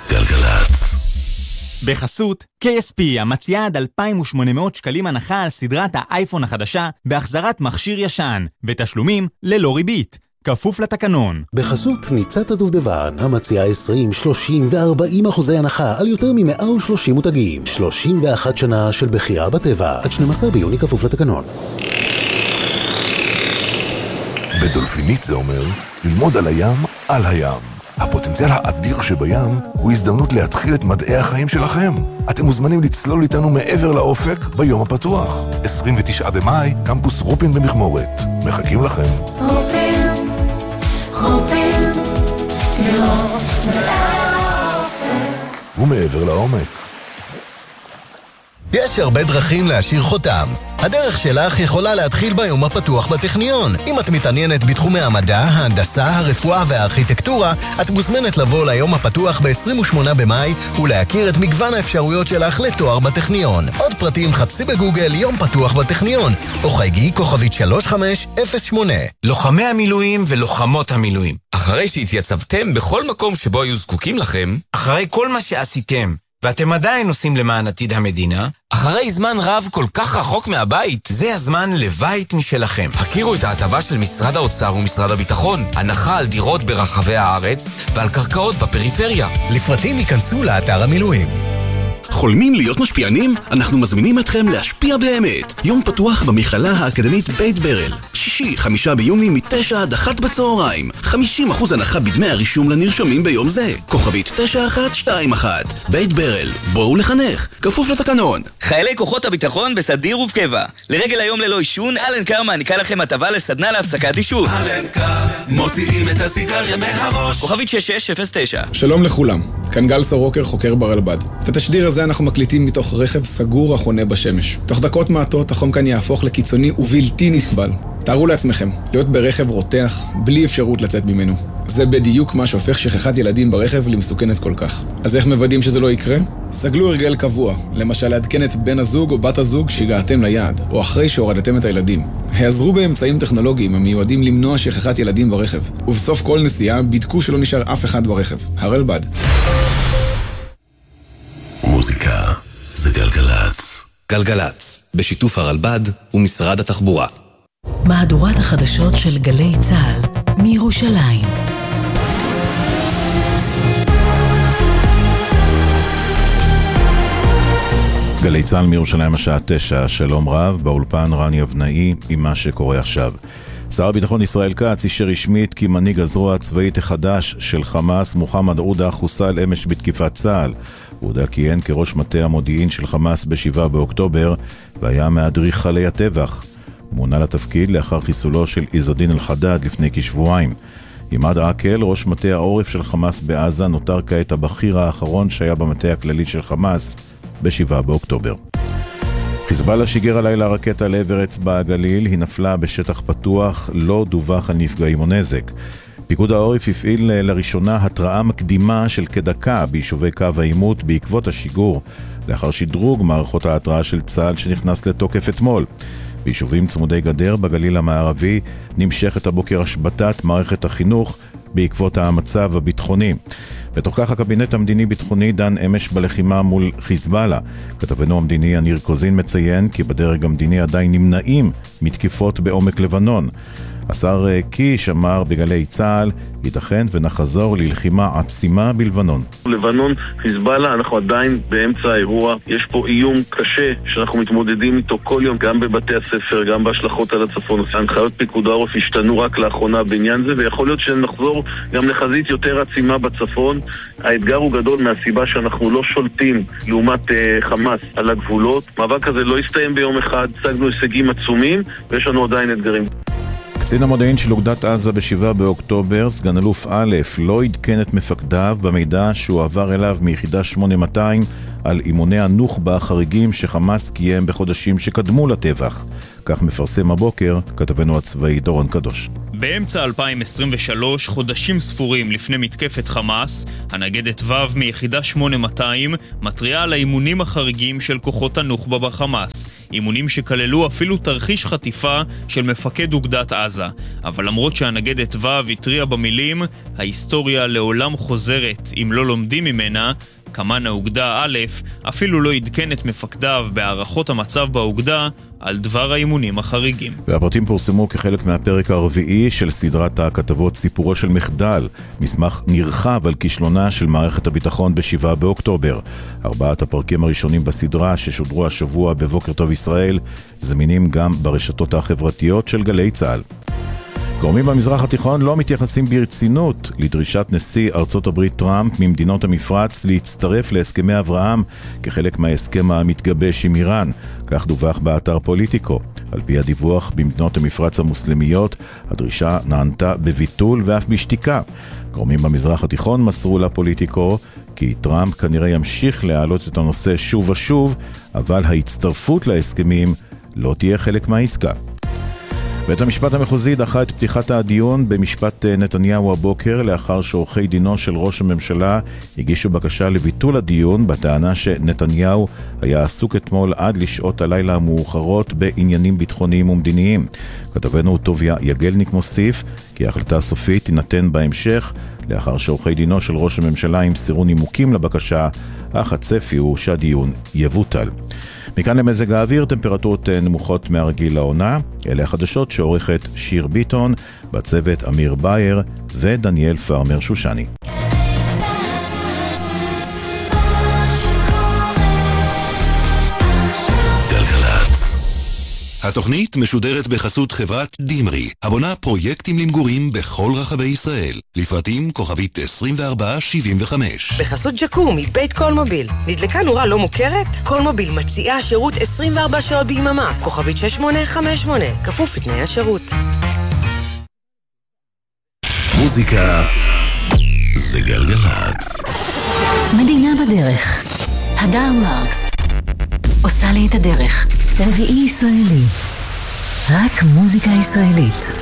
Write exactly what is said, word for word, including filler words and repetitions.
גלגלצ. בחסות קיי אס פי המציעה עד אלפיים ושמונה מאות שקלים הנחה על סדרת האייפון החדשה בהחזרת מכשיר ישן ותשלומים ללא ריבית, כפוף לתקנון. בחסות ניצת הדובדבן המציעה עשרים, שלושים ו-ארבעים אחוזי הנחה על יותר מ-מאה ושלושים מותגים, שלושים ואחת שנה של בחירה בטבע, עד שנים עשר ביוני, כפוף לתקנון. בדולפינית זה אומר ללמוד על הים על הים. הפוטנציאל האדיר שבים הוא הזדמנות להתחיל את מדעי החיים שלכם. אתם מוזמנים לצלול איתנו מעבר לאופק ביום הפתוח. עשרים ותשעה במאי, קמפוס רופין במכמורת. מחכים לכם. רופין, רופין, לראות לאופק. ומעבר לעומק. יש הרבה דרכים להשאיר חותם. הדרך שלך יכולה להתחיל ביום הפתוח בטכניון. אם את מתעניינת בתחומי המדע, ההנדסה, הרפואה והארכיטקטורה, את מוזמנת לבוא ליום הפתוח ב-עשרים ושמונה במאי ולהכיר את מגוון האפשרויות שלך לתואר בטכניון. עוד פרטים חפשי בגוגל יום פתוח בטכניון, או חייגי כוכבית שלוש חמש אפס שמונה. לוחמי המילואים ולוחמות המילואים, אחרי שהתייצבתם בכל מקום שבו היו זקוקים לכם, אחרי כל מה שעשיתם, ואתם עדיין עושים למען עתיד המדינה, אחרי זמן רב כל כך רחוק מהבית, זה הזמן לבית משלכם. הכירו את ההטבה של משרד האוצר ומשרד הביטחון, הנחה על דירות ברחבי הארץ ועל קרקעות בפריפריה. לפרטים ייכנסו לאתר המילואים. חולמים להיות משפיענים? אנחנו מזמינים אתכם להשפיע באמת. יום פתוח במכללה האקדמית בית ברל. שישי, חמישה ביוני, מתשע עד אחת בצהריים. חמישים אחוז הנחה בדמי הרישום לנרשמים ביום זה. כוכבית תשע אחת שתיים אחת. בית ברל. בואו לחנך. כפוף לתקנון. חיילי כוחות הביטחון בסדיר ובקבע. לרגל היום ללא עישון, אלן קר מעניקה לכם הטבה לסדנה להפסקת עישון. אלן קר, מוציאים את הסיגריה מהראש. כוכבית שש שש אפס תשע. שלום לכולם. כאן גל סורוקר, חוקר ברלב"ד. את התשדיר הזה אנחנו מקליטים מתוך רכב סגור החונה בשמש. תוך דקות מעטות החום כאן יהפוך לקיצוני ובלתי נסבל. תארו לעצמכם, להיות ברכב רותח בלי אפשרות לצאת ממנו. זה בדיוק מה שהופך שכחת ילדים ברכב למסוכנת כל כך. אז איך מוודאים שזה לא יקרה? סגלו הרגל קבוע, למשל לעדכן את בן הזוג או בת הזוג שהגעתם ליעד, או אחרי שהורדתם את הילדים. העזרו באמצעים טכנולוגיים המיועדים למנוע שכחת ילדים ברכב. ובסוף כל נסיעה בדקו שלא נשאר אף אחד ברכב. הרלב"ד. מוזיקה זה גלגלצ. גלגלצ, בשיתוף הרלב"ד ומשרד התחבורה. מהדורת החדשות של גלי צה"ל מירושלים. גלי צה"ל מירושלים השעה תשע, שלום רב, באולפן רני אבנאי עם מה שקורה עכשיו. שר הביטחון ישראל כץ אישר רשמית כי מנהיג הזרוע הצבאית החדש של חמאס, מוחמד עודה, חוסל אמש בתקיפת צה"ל. עודה כיהן כראש מטה המודיעין של חמאס בשבעה באוקטובר והיה מאדריכלי הטבח. מונה לתפקיד לאחר חיסולו של עז א-דין אל-חדד לפני כשבועיים. עימאד עקל, ראש מטה העורף של חמאס בעזה, נותר כעת הבכיר האחרון שהיה במטה הכללי של חמאס בשבעה באוקטובר. חיזבאללה שיגר הלילה רקטה לעבר אצבע הגליל, היא נפלה בשטח פתוח, לא דווח על נפגעים או נזק. פיקוד העורף הפעיל לראשונה התראה מקדימה של כדקה ביישובי קו העימות בעקבות השיגור, לאחר שדרוג מערכות ההתראה של צה"ל שנכנס לתוקף אתמול. ביישובים צמודי גדר בגליל המערבי נמשכת הבוקר השבתת מערכת החינוך בעקבות המצב הביטחוני. בתוך כך הקבינט המדיני-ביטחוני דן אמש בלחימה מול חיזבאללה. כתבנו המדיני יניר קוזין מציין כי בדרג המדיני עדיין נמנעים מתקיפות בעומק לבנון. השר קיש אמר בגלי צה"ל, ייתכן ונחזור ללחימה עצימה בלבנון. לבנון, חיזבאללה, אנחנו עדיין באמצע האירוע. יש פה איום קשה שאנחנו מתמודדים איתו כל יום, גם בבתי הספר, גם בהשלכות על הצפון. ההנחיות פיקוד העורף השתנו רק לאחרונה בעניין זה, ויכול להיות שנחזור גם לחזית יותר עצימה בצפון. האתגר הוא גדול מהסיבה שאנחנו לא שולטים לעומת uh, חמאס על הגבולות. מאבק הזה לא יסתיים ביום אחד, השגנו הישגים עצומים, ויש לנו עדיין אתגרים. קצין המודיעין של אוגדת עזה בשבעה באוקטובר, סגן אלוף א', לא עדכן את מפקדיו במידע שהוא עבר אליו מיחידה שמונה מאתיים על אימוני הנוח'בה החריגים שחמאס קיים בחודשים שקדמו לטבח. כך מפרסם הבוקר כתבנו הצבאי דורון קדוש. באמצע אלפיים עשרים ושלוש, חודשים ספורים לפני מתקפת חמאס, הנגדת וו מיחידה שמונה מאתיים מטריעה על האימונים החריגים של כוחות הנוח'בה בחמאס. אימונים שכללו אפילו תרחיש חטיפה של מפקד אוגדת עזה. אבל למרות שהנגדת וו התריעה במילים, ההיסטוריה לעולם חוזרת אם לא לומדים ממנה, כמן האוגדה א' אפילו לא עדכן את מפקדיו בהערכות המצב באוגדה על דבר האימונים החריגים. והפרטים פורסמו כחלק מהפרק הרביעי של סדרת הכתבות סיפורו של מחדל, מסמך נרחב על כישלונה של מערכת הביטחון בשבעה באוקטובר. ארבעת הפרקים הראשונים בסדרה ששודרו השבוע בבוקר טוב ישראל זמינים גם ברשתות החברתיות של גלי צה"ל. גורמים במזרח התיכון לא מתייחסים ברצינות לדרישת נשיא ארצות הברית טראמפ ממדינות המפרץ להצטרף להסכמי אברהם כחלק מההסכם המתגבש עם איראן, כך דווח באתר פוליטיקו. על פי הדיווח, במדינות המפרץ המוסלמיות הדרישה נענתה בביטול ואף בשתיקה. גורמים במזרח התיכון מסרו לפוליטיקו כי טראמפ כנראה ימשיך להעלות את הנושא שוב ושוב, אבל ההצטרפות להסכמים לא תהיה חלק מהעסקה. בית המשפט המחוזי דחה את פתיחת הדיון במשפט נתניהו הבוקר לאחר שעורכי דינו של ראש הממשלה הגישו בקשה לביטול הדיון בטענה שנתניהו היה עסוק אתמול עד לשעות הלילה המאוחרות בעניינים ביטחוניים ומדיניים. כתבנו טוביה יגלניק מוסיף כי ההחלטה הסופית תינתן בהמשך לאחר שעורכי דינו של ראש הממשלה ימסרו נימוקים לבקשה, אך הצפי הוא שהדיון יבוטל. מכאן למזג האוויר, טמפרטורות נמוכות מהרגיל לעונה. אלה החדשות שעורכת שיר ביטון, בצוות אמיר בייר ודניאל פרמר שושני. התוכנית משודרת בחסות חברת דימרי, הבונה פרויקטים למגורים בכל רחבי ישראל. לפרטים כוכבית עשרים וארבע שבעים וחמש. בחסות ג'קום מבית קולמוביל. נדלקה נורה לא מוכרת? קולמוביל מציעה שירות עשרים וארבע שעות ביממה. כוכבית שש שמונה חמש שמונה. כפוף לתנאי השירות. מוזיקה זה גלגלצ. מדינה בדרך. הדר מרקס עושה לי את הדרך. רביעי ישראלי. רק מוזיקה ישראלית.